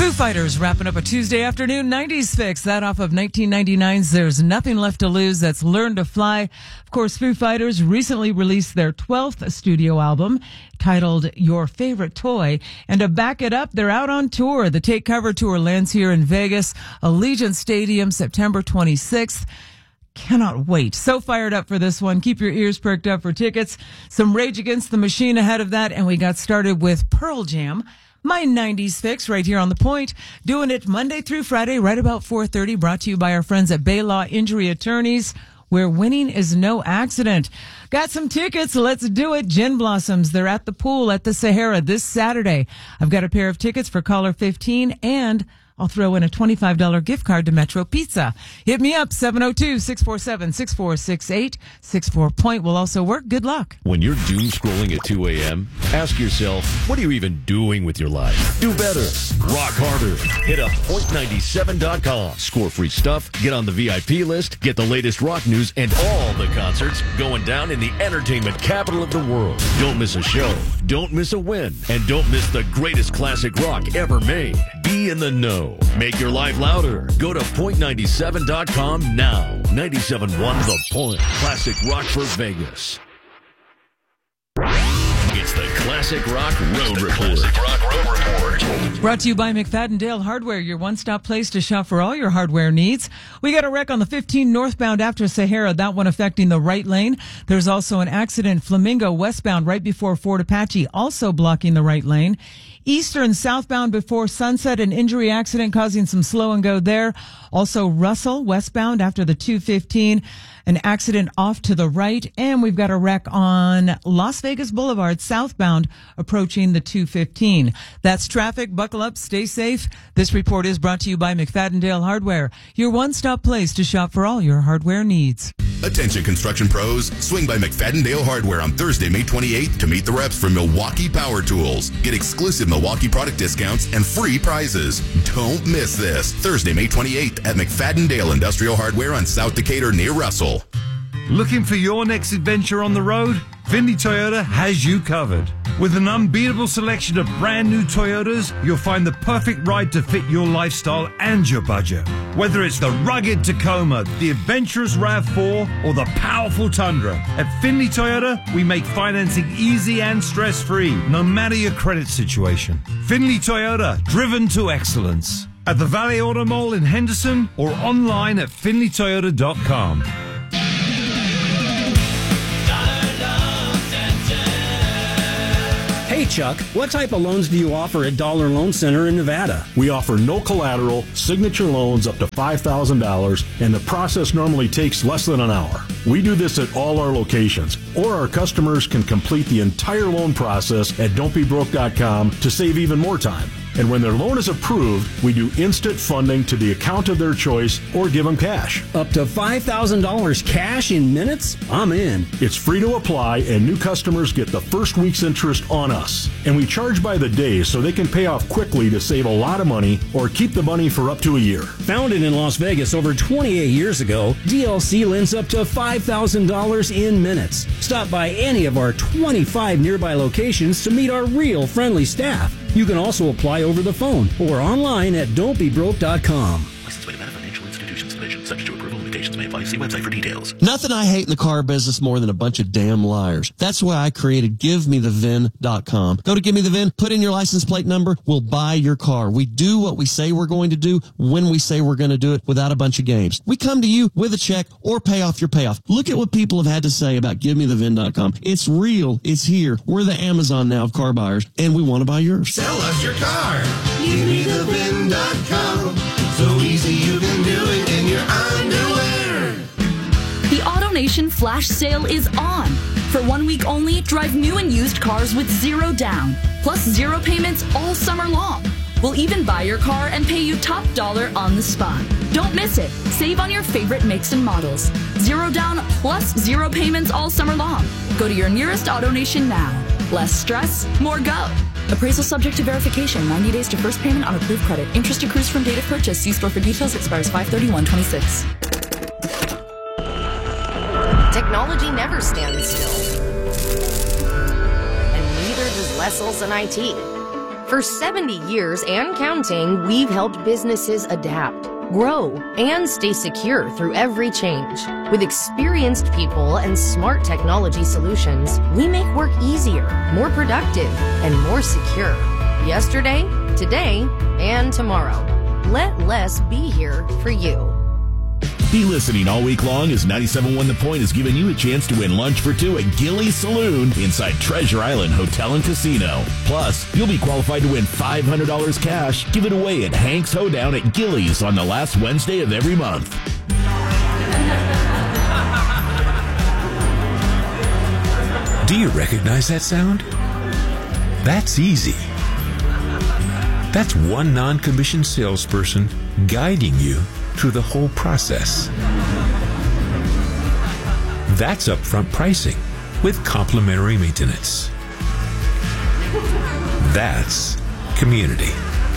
Foo Fighters wrapping up a Tuesday afternoon 90s fix. That off of 1999's There's Nothing Left to Lose. That's Learn to Fly. Of course, Foo Fighters recently released their 12th studio album titled Your Favorite Toy. And to back it up, they're out on tour. The Take Cover Tour lands here in Vegas, Allegiant Stadium, September 26th. Cannot wait. So fired up for this one. Keep your ears perked up for tickets. Some Rage Against the Machine ahead of that. And we got started with Pearl Jam. My 90s fix right here on The Point, doing it Monday through Friday, right about 4:30, brought to you by our friends at Bay Law Injury Attorneys, where winning is no accident. Got some tickets. Let's do it. Gin Blossoms. They're at the pool at the Sahara this Saturday. I've got a pair of tickets for caller 15, and I'll throw in a $25 gift card to Metro Pizza. Hit me up, 702-647-6468. 64 will also work. Good luck. When you're doom scrolling at 2 a.m., ask yourself, what are you even doing with your life? Do better. Rock harder. Hit up point97.com. Score free stuff, get on the VIP list, get the latest rock news and all the concerts going down in the entertainment capital of the world. Don't miss a show. Don't miss a win. And don't miss the greatest classic rock ever made. Be in the know. Make your life louder. Go to point97.com now. 97.1 The Point. Classic rock for Vegas. It's the Classic Rock Road Report. Brought to you by McFadden Hardware, your one-stop place to shop for all your hardware needs. We got a wreck on the 15 northbound after Sahara, that one affecting the right lane. There's also an accident Flamingo westbound right before Fort Apache, also blocking the right lane. Eastern southbound before Sunset, an injury accident causing some slow and go there. Also Russell westbound after the 215, an accident off to the right. And we've got a wreck on Las Vegas Boulevard southbound approaching the 215. That's traffic. Buckle up. Stay safe. This report is brought to you by McFadden Hardware, your one-stop place to shop for all your hardware needs. Attention construction pros, swing by McFadden Hardware on Thursday, May 28th to meet the reps from Milwaukee Power Tools. Get exclusive Milwaukee product discounts and free prizes. Don't miss this. Thursday, May 28th at McFadden Industrial Hardware on South Decatur near Russell. Looking for your next adventure on the road? Findlay Toyota has you covered. With an unbeatable selection of brand new Toyotas, you'll find the perfect ride to fit your lifestyle and your budget. Whether it's the rugged Tacoma, the adventurous RAV4, or the powerful Tundra, at Findlay Toyota, we make financing easy and stress-free, no matter your credit situation. Findlay Toyota, driven to excellence. At the Valley Auto Mall in Henderson or online at findlaytoyota.com. Hey Chuck, what type of loans do you offer at Dollar Loan Center in Nevada? We offer no collateral, signature loans up to $5,000, and the process normally takes less than an hour. We do this at all our locations, or our customers can complete the entire loan process at don'tbebroke.com to save even more time. And when their loan is approved, we do instant funding to the account of their choice or give them cash. Up to $5,000 cash in minutes? I'm in. It's free to apply, and new customers get the first week's interest on us. And we charge by the day so they can pay off quickly to save a lot of money or keep the money for up to a year. Founded in Las Vegas over 28 years ago, DLC lends up to $5,000 in minutes. Stop by any of our 25 nearby locations to meet our real friendly staff. You can also apply over the phone or online at don'tbebroke.com. Licensed by Nevada Financial Institutions Division. Subject to approval. Limitations may apply. See website for details. Nothing I hate in the car business more than a bunch of damn liars. That's why I created GiveMeTheVIN.com. Go to Give Me the VIN, put in your license plate number, we'll buy your car. We do what we say we're going to do when we say we're going to do it without a bunch of games. We come to you with a check or pay off your payoff. Look at what people have had to say about GiveMeTheVIN.com. It's real. It's here. We're the Amazon now of car buyers, and we want to buy yours. Sell us your car. GiveMeTheVIN.com. So easy you can do it in your underwear. The AutoNation Flash Sale is on. For 1 week only, drive new and used cars with zero down, plus zero payments all summer long. We'll even buy your car and pay you top dollar on the spot. Don't miss it. Save on your favorite makes and models. Zero down plus zero payments all summer long. Go to your nearest AutoNation now. Less stress, more go. Appraisal subject to verification. 90 days to first payment on approved credit. Interest accrues from date of purchase. See store for details. Expires 5/31/26. Technology never stands still. And neither does Less Olson IT. For 70 years and counting, we've helped businesses adapt, grow, and stay secure through every change. With experienced people and smart technology solutions, we make work easier, more productive, and more secure. Yesterday, today, and tomorrow. Let Les be here for you. Be listening all week long as 97.1 The Point is giving you a chance to win lunch for two at Gillies Saloon inside Treasure Island Hotel and Casino. Plus, you'll be qualified to win $500 cash given away at Hank's Hoedown at Gillies on the last Wednesday of every month. Do you recognize that sound? That's easy. That's one non-commissioned salesperson guiding you through the whole process. That's upfront pricing with complimentary maintenance. That's community.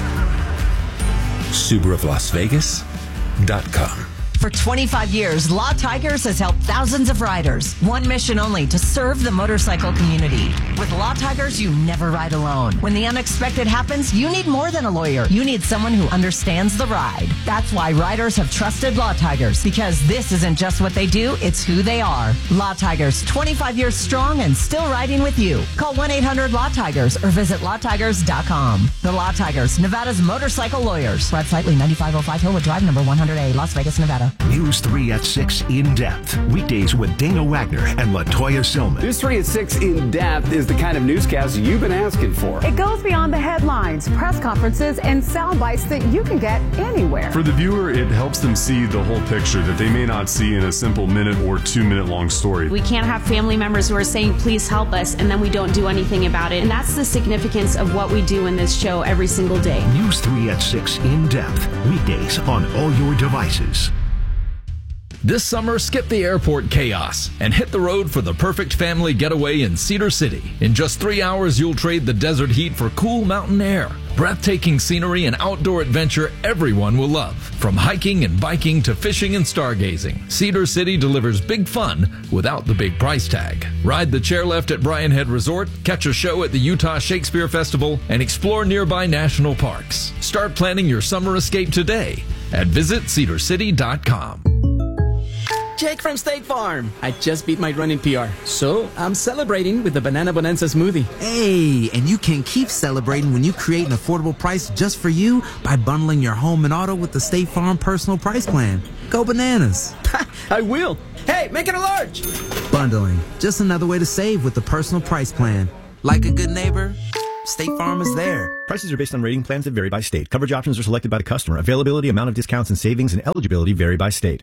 SubaruofLasVegas.com. For 25 years, Law Tigers has helped thousands of riders. One mission only, to serve the motorcycle community. With Law Tigers, you never ride alone. When the unexpected happens, you need more than a lawyer. You need someone who understands the ride. That's why riders have trusted Law Tigers, because this isn't just what they do, it's who they are. Law Tigers, 25 years strong and still riding with you. Call 1-800-LAW-TIGERS or visit LawTigers.com. The Law Tigers, Nevada's motorcycle lawyers. Brad Slightly, 9505 Hillwood Drive, number 100A, Las Vegas, Nevada. News 3 at 6 In Depth. Weekdays with Dana Wagner and LaToya Silman. News 3 at 6 In Depth is the kind of newscast you've been asking for. It goes beyond the headlines, press conferences, and sound bites that you can get anywhere. For the viewer, it helps them see the whole picture that they may not see in a simple minute or 2 minute long story. We can't have family members who are saying, please help us, and then we don't do anything about it. And that's the significance of what we do in this show every single day. News 3 at 6 In Depth. Weekdays on all your devices. This summer, skip the airport chaos and hit the road for the perfect family getaway in Cedar City. In just 3 hours, you'll trade the desert heat for cool mountain air. Breathtaking scenery and outdoor adventure everyone will love. From hiking and biking to fishing and stargazing, Cedar City delivers big fun without the big price tag. Ride the chairlift at Bryan Head Resort, catch a show at the Utah Shakespeare Festival, and explore nearby national parks. Start planning your summer escape today at visitcedarcity.com. Jake from State Farm. I just beat my running PR, so I'm celebrating with the Banana Bonanza smoothie. Hey, and you can keep celebrating when you create an affordable price just for you by bundling your home and auto with the State Farm Personal Price Plan. Go bananas. I will. Hey, make it a large. Bundling, just another way to save with the Personal Price Plan. Like a good neighbor, State Farm is there. Prices are based on rating plans that vary by state. Coverage options are selected by the customer. Availability, amount of discounts and savings, and eligibility vary by state.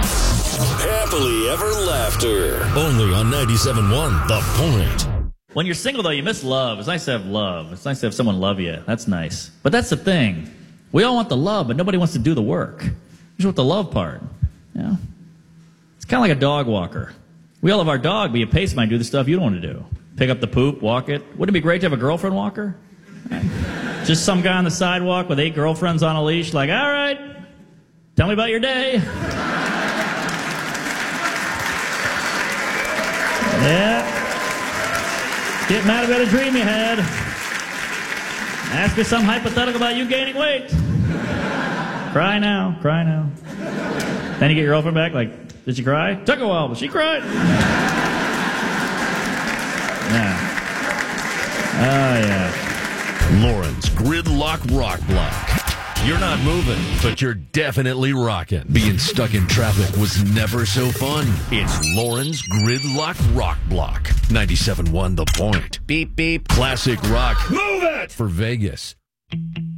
Happily Ever Laughter. Only on 97.1 The Point. When you're single, though, you miss love. It's nice to have love. It's nice to have someone love you. That's nice. But that's the thing. We all want the love, but nobody wants to do the work. You just want the love part. You know? It's kind of like a dog walker. We all have our dog, but you pay somebody to do the stuff you don't want to do. Pick up the poop, walk it. Wouldn't it be great to have a girlfriend walker? Right. Just some guy on the sidewalk with 8 girlfriends on a leash, like, all right, tell me about your day. Yeah. Get mad about a dream you had. Ask you some hypothetical about you gaining weight. Cry now, cry now. Then you get your girlfriend back, like, did she cry? Took a while, but she cried. Yeah. Oh, yeah. Lauren's Gridlock Rock Block. You're not moving, but you're definitely rocking. Being stuck in traffic was never so fun. It's Lauren's Gridlock Rock Block. 97.1 The Point. Beep, beep. Classic rock. Move it! For Vegas.